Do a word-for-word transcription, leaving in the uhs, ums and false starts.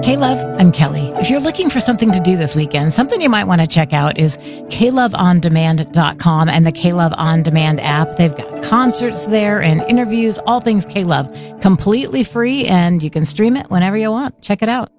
K-Love, I'm Kelly. If you're looking for something to do this weekend, something you might want to check out is K Love On Demand dot com and the K-Love On Demand app. They've got concerts there and interviews, all things K-Love, completely free, and you can stream it whenever you want. Check it out.